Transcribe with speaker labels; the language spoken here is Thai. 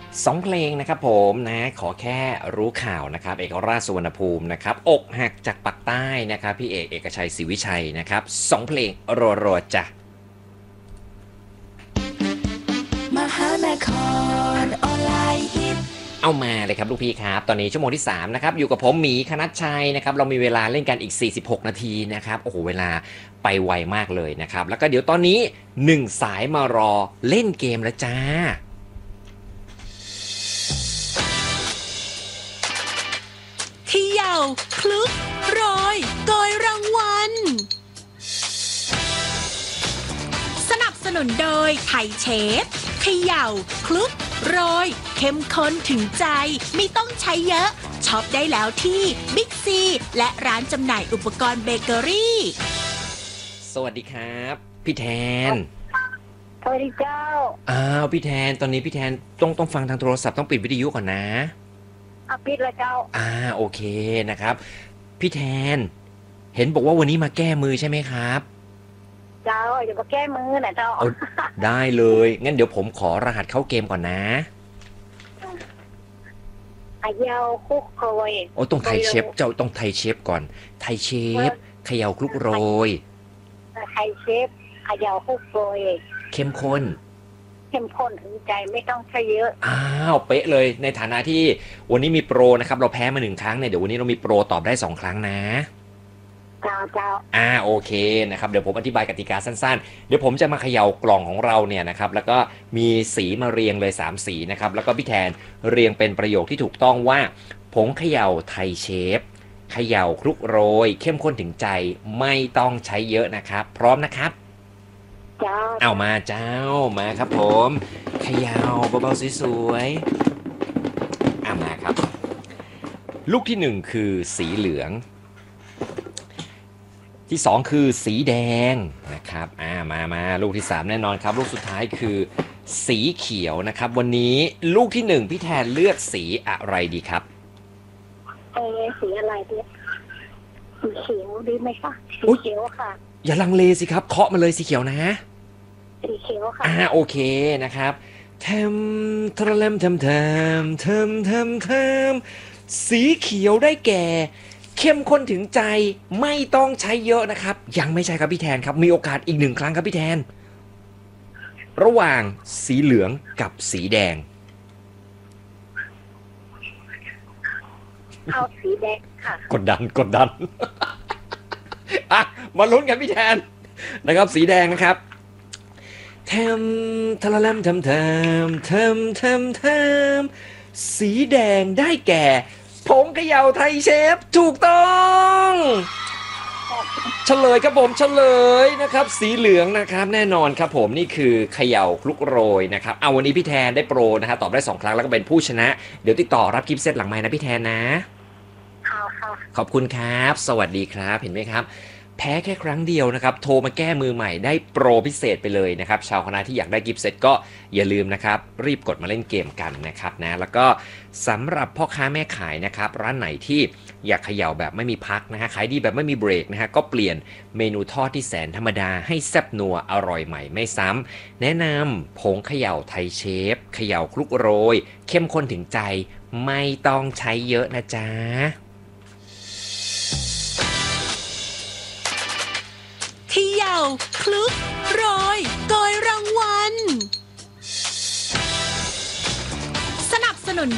Speaker 1: 2เพลงนะครับผมนะขอแค่รู้ข่าวนะครับเอกราชสุวรรณภูมินะครับอกหักจากปากใต้นะครับพี่เอกชัยศรีวิชัยนะครับ2เพลงรัวๆจ้ะ
Speaker 2: มหานครออนไลน์ฮิต
Speaker 1: เอามาเลยครับลูกพี่ครับตอนนี้ชั่วโมงที่3นะครับอยู่กับผมหมีคณัชชัยนะครับเรามีเวลาเล่นกันอีก46นาทีนะครับโอ้โหเวลาไปไวมากเลยนะครับแล้วก็เดี๋ยวตอนนี้1สายมารอเล่นเกมแล้วจ้า
Speaker 2: เขย่าคลุกโรยโกยรางวัลสนับสนุนโดยไทยเชฟเขย่าคลุกโรยเข้มข้นถึงใจไม่ต้องใช้เยอะช็อปได้แล้วที่บิ๊กซีและร้านจำหน่ายอุปกรณ์เบเกอรี่
Speaker 1: สวัสดีครับพี่แทน
Speaker 3: สวัสดีเจ้า
Speaker 1: พี่แทนตอนนี้พี่แทนต้องฟังทางโทรศัพท์ต้องปิดวิทยุก่อนนะ
Speaker 3: ปิดละเจ้า
Speaker 1: โอเคนะครับพี่แทนเห็นบอกว่าวันนี้มาแก้มือใช่ไหมครับ
Speaker 3: เจ้าอย่ามาแก้มือนะเจ้า
Speaker 1: ได้เลยงั้นเดี๋ยวผมขอรหัสเข้าเกมก่อนนะ
Speaker 3: เยาคุกโรย
Speaker 1: ต้องไทยเชฟเจ้าต้องไทยเชฟก่อนไทยเชฟเขย่าคลุกโรย
Speaker 3: ไทยเชฟเยาคุกโรย
Speaker 1: เข้มข้น
Speaker 3: ถึงใจไม่ต้องใช้เยอะ
Speaker 1: เป๊ะเลยในฐานะที่วันนี้มีโปรนะครับเราแพ้มา1ครั้งเนี่ยเดี๋ยววันนี้เรามีโปรตอบได้2ครั้งนะ
Speaker 3: เจ้า
Speaker 1: โอเคนะครับเดี๋ยวผมอธิบายกติกาสั้นๆเดี๋ยวผมจะมาเขย่ากล่องของเราเนี่ยนะครับแล้วก็มีสีมาเรียงเลย3สีนะครับแล้วก็พี่แทนเรียงเป็นประโยคที่ถูกต้องว่าผงเขย่าไทยเชฟเขย่าคลุกโรยเข้มข้นถึงใจไม่ต้องใช้เยอะนะครับพร้อมนะครับเอามาเจ้ามาครับผมเขย่าเบาๆสวยๆมาครับลูกที่1คือสีเหลืองที่2คือสีแดงนะครับมาลูกที่3แน่นอนครับลูกสุดท้ายคือสีเขียวนะครับวันนี้ลูกที่1พี่แทนเลือกสีอะไรดีครับ
Speaker 3: สีอะไรดีสีเขียวดีไหมคะสีเขียวค่ะ
Speaker 1: อย่าลังเลสิครับเคาะมาเลยสีเขียวนะ
Speaker 3: สีเขียวค่ะ
Speaker 1: โอเคนะครับเทมทรเลมเทมสีเขียวได้แก่เข้มข้นถึงใจไม่ต้องใช้เยอะนะครับยังไม่ใช่ครับพี่แทนครับมีโอกาสอีก1ครั้งครับพี่แทนระหว่างสีเหลืองกับสีแดง
Speaker 3: เอาสีแดงค่ะ
Speaker 1: กดดันมาลุ้นกันพี่แทนนะครับสีแดงนะครับเทมทะเลมสีแดงได้แก่ผงเขย่าไทยเชฟถูกต้องเฉลยครับผมเฉลยนะครับสีเหลืองนะครับแน่นอนครับผมนี่คือเขย่าคลุกโรยนะครับวันนี้พี่แทนได้โปรนะฮะตอบได้2ครั้งแล้วก็เป็นผู้ชนะเดี๋ยวติดต่อรับกิฟต์เซตหลังไมค์นะพี่แทนนะขอบคุณครับสวัสดีครับเห็นไหมครับแพ้แค่ครั้งเดียวนะครับโทรมาแก้มือใหม่ได้โปรพิเศษไปเลยนะครับชาวคณะที่อยากได้กิฟต์เซตก็อย่าลืมนะครับรีบกดมาเล่นเกมกันนะครับนะแล้วก็สำหรับพ่อค้าแม่ขายนะครับร้านไหนที่อยากเขย่าแบบไม่มีพักนะฮะขายดีแบบไม่มีเบรกนะฮะก็เปลี่ยนเมนูทอดที่แสนธรรมดาให้แซ่บนัวอร่อยใหม่ไม่ซ้ำแนะนำผงเขย่าไทยเชฟเขย่าคลุกโรยเข้มข้นถึงใจไม่ต้องใช้เยอะนะจ๊ะ
Speaker 2: เขย่าคลุกโรยโกยรางวัลสนับสนุน